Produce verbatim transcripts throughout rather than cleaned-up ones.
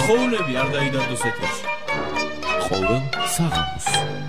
თხოვნები არ დაიდარდოს ეთერში. ყოველ საღამოს.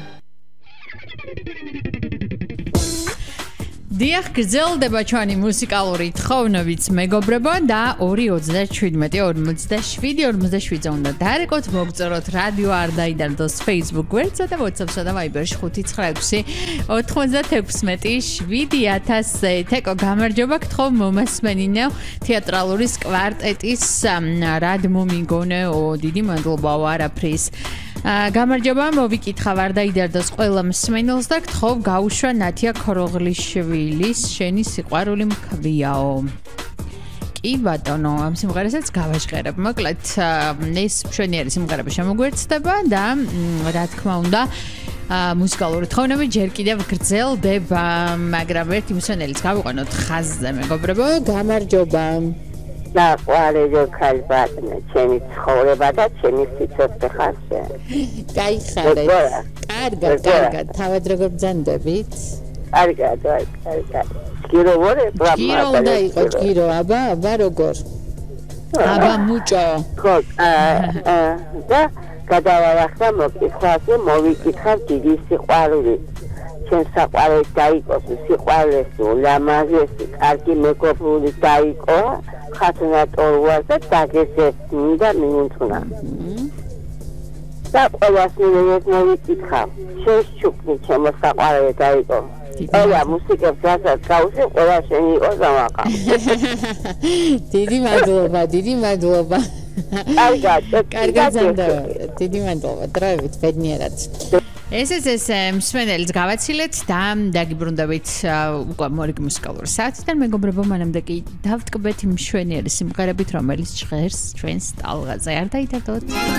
დიახ, გრძელდება ჩვენი მუსიკალური თხოვნებიც მეგობრებო და ორი ოცდაშვიდმეტი ორმოცდაშვიდი ორმოცდაშვიდზე უნდა დარეკოთ, მოგწეროთ რადიო არ დაიდარდოს Facebook გვერდსა და WhatsApp-სა და Viber-ში ხუთი ცხრა ექვსი ოთხმოცდათექვსმეტი შვიდი ათასზე. თეკო, გამარჯობა, გთხოვ მომასმენინო თეატრალური კვარტეტის რად მომიგონეო, დიდი მადლობა არაფრის. გამარჯობა, მოვიკითხავ არ დაიდარდოს ყველა მსმენელს და გთხოვ გაუშვა ნათია ქოროღლიშვილის შენი სიყვარული მქვიაო. კი ბატონო, ამ სიმღერასაც გავაჟღერებ. მოკლედ, ეს მშვენიერი სიმღერები შემოგვერცდება და რა თქმა უნდა, მუსიკალური თხოვნები ჯერ კიდევ გრძელდება, მაგრამ ერთი მსმენელის გავიყვანოთ ხაზზე, მეგობრებო. გამარჯობა. და ყვალეჯო ქალბატონო, ჩემი ცხოვრება და ჩემი სიცოცხლე ხარშე. გაიხარეთ. კარგად, კარგად. თავად როგორ ბრძანდებით? კარგად, კარგად. გირო ვორე, ბრამა. გირო უნდა იყოს, გირო, აბა, აბა როგორ? აბა მუჭო. ხო, აა და გადავარახდა მოკითხვაზე, მოვიკითხავ დიდი სიყვარული. ჩემ საყვარელს დაიყოს სიყვარულს, ლამაზესი, კარგი მეგობრული დაიყო. ხათუნა ტოლვარ და დაგესებნი და მიუნთუნა. და ყველას მივეძ მოვიკითხავ. შეშჩუქნი ჩემო საყვარელი დაიყო. ყველა მუსიკებს რასაც გავუსი, ყველა შენი იყო ზამაყა. დიდი მადლობა, დიდი მადლობა. კარგად, კარგად ზამთარ. დიდი მადლობა, დროებით, ბედნიერად. ესეც ეს მსმენელს გავაცილეთ და დაგიბრუნდებით უკვე მორიგი მუსიკალური საათიდან, მეგობრებო, მანამდე კი დავტკბეთ იმ მშვენიერი სიმღერებით, რომელიც ჟღერს ჩვენს ტალღაზე. არ დაიდარდოთ.